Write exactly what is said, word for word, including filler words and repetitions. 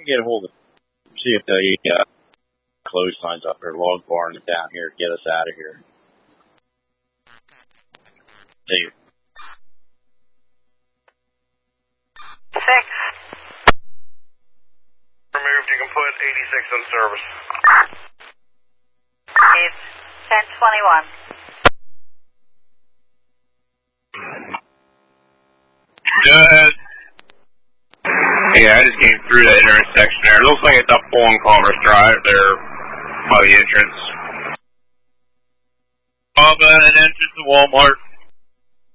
Get a hold of see if they uh, close signs up there, log barn down here, get us out of here. See. Six. Removed. You can put eighty-six on service. It's ten twenty-one. Good. Yeah, I just came through that intersection there. It looks like it's up Fulham Commerce Drive there by the entrance. Oh, but an entrance to Walmart.